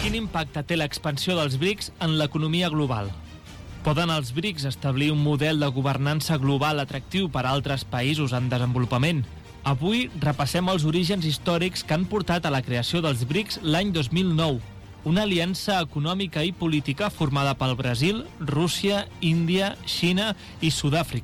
Quin impacte té l'expansió dels BRICS en l'economia global? Poden els BRICS establir un model de governança global atractiu per a altres països en desenvolupament? Avui repassem els orígens històrics que han portat a la creació dels BRICS l'any 2009, una aliança econòmica i política formada pel Brasil, Rússia, Índia, Xina i Sud-àfrica.